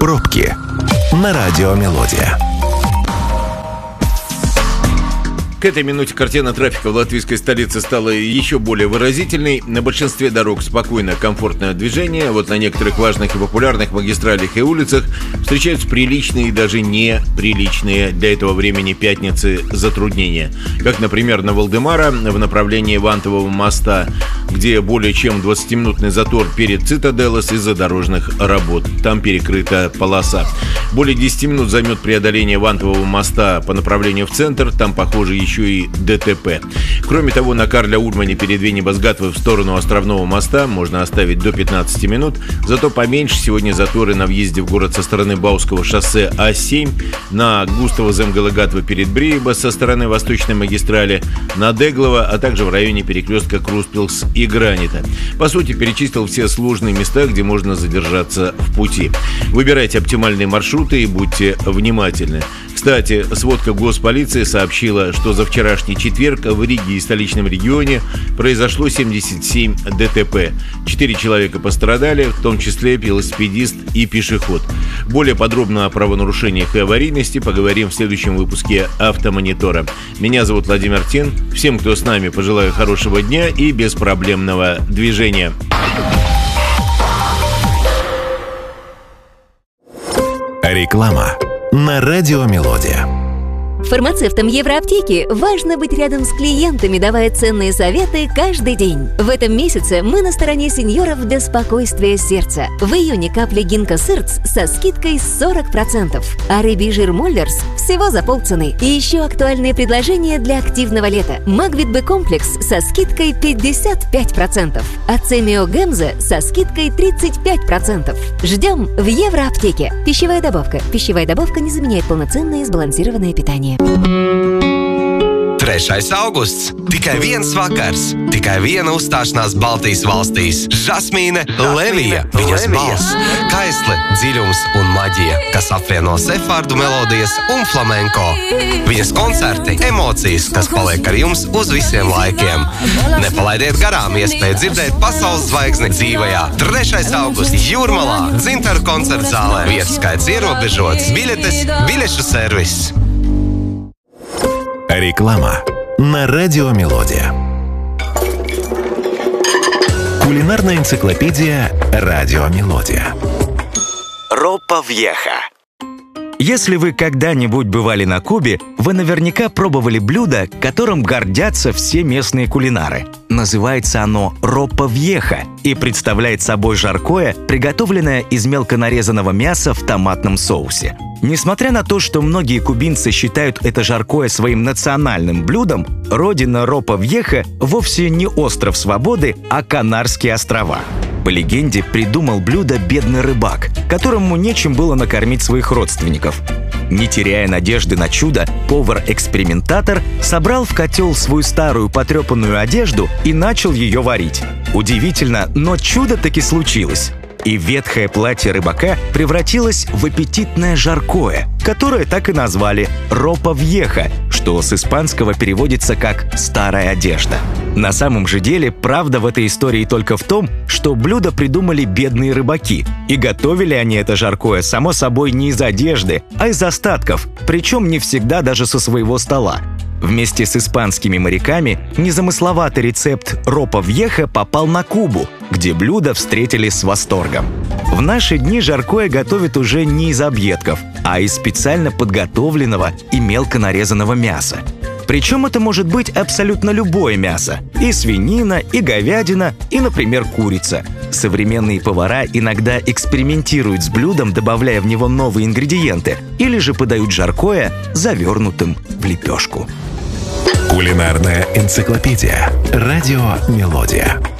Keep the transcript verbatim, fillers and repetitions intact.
Пробки на радио «Мелодия». К этой минуте картина трафика в латвийской столице стала еще более выразительной. На большинстве дорог спокойное, комфортное движение. Вот на некоторых важных и популярных магистралях и улицах встречаются приличные и даже неприличные для этого времени пятницы затруднения. Как, например, на Валдемара в направлении Вантового моста, где более чем двадцатиминутный затор перед Цитаделос из-за дорожных работ. Там перекрыта полоса. Более десяти минут займет преодоление Вантового моста по направлению в центр. Там, похоже, еще и ДТП. Кроме того, на Карля Урмане перед Венебасгатвой в сторону Островного моста можно оставить до пятнадцати минут. Зато поменьше сегодня заторы на въезде в город со стороны Бауского шоссе А семь, на Густава Земгалегатвы перед Бриеба со стороны Восточной магистрали, на Деглова, а также в районе перекрестка Круспилс и Гранита. По сути, перечислил все сложные места, где можно задержаться в пути. Выбирайте оптимальные маршруты и будьте внимательны. Кстати, сводка Госполиции сообщила, что за вчерашний четверг в Риге и столичном регионе произошло семьдесят семь ДТП. Четыре человека пострадали, в том числе велосипедист и пешеход. Более подробно о правонарушениях и аварийности поговорим в следующем выпуске «Автомонитора». Меня зовут Владимир Тин. Всем, кто с нами, пожелаю хорошего дня и беспроблемного движения. Реклама на радио «Мелодия». Фармацевтам Евроаптеки важно быть рядом с клиентами, давая ценные советы каждый день. В этом месяце мы на стороне сеньоров для спокойствия сердца. В июне капли Гинка Сырц со скидкой сорок процентов, а рыбий жир Моллерс всего за полцены. И еще актуальные предложения для активного лета. Магвит Б комплекс со скидкой пятьдесят пять процентов, а Цемио Гемза со скидкой тридцать пять процентов. Ждем в Евроаптеке. Пищевая добавка. Пищевая добавка не заменяет полноценное и сбалансированное питание. trešais augusts. Tikai viens vakars. Tikai viena uzstāšanās Baltijas valstīs. Žasmīne Levija, viņas balss, kaisle, dziļums un maģija, kas apvieno sefārdu melodijas un flamenko. Viņas koncerti, emocijas, kas paliek ar jums uz visiem laikiem. Nepalaidiet garām iespēju dzirdēt pasaules zvaigzni dzīvajā. trešais augusts Jūrmalā, Dzintaru koncerta zālē. Vietu skaits ierobežots. Biļetes, biļešu servis. Реклама на радио «Мелодия». Кулинарная энциклопедия «Радио Мелодия». Ропа Вьеха. Если вы когда-нибудь бывали на Кубе, вы наверняка пробовали блюдо, которым гордятся все местные кулинары. Называется оно ропа вьеха и представляет собой жаркое, приготовленное из мелко нарезанного мяса в томатном соусе. Несмотря на то, что многие кубинцы считают это жаркое своим национальным блюдом, родина ропа вьеха вовсе не остров Свободы, а Канарские острова. По легенде, придумал блюдо бедный рыбак, которому нечем было накормить своих родственников. Не теряя надежды на чудо, повар-экспериментатор собрал в котел свою старую потрепанную одежду и начал ее варить. Удивительно, но чудо таки случилось. И ветхое платье рыбака превратилось в аппетитное жаркое, которое так и назвали «ропа вьеха», что с испанского переводится как «старая одежда». На самом же деле, правда в этой истории только в том, что блюдо придумали бедные рыбаки. И готовили они это жаркое, само собой, не из одежды, а из остатков, причем не всегда даже со своего стола. Вместе с испанскими моряками незамысловатый рецепт ропа вьеха попал на Кубу, где блюдо встретили с восторгом. В наши дни жаркое готовят уже не из объедков, а из специально подготовленного и мелко нарезанного мяса. Причем это может быть абсолютно любое мясо – и свинина, и говядина, и, например, курица. Современные повара иногда экспериментируют с блюдом, добавляя в него новые ингредиенты, или же подают жаркое завернутым в лепешку. Кулинарная энциклопедия. Радио «Мелодия».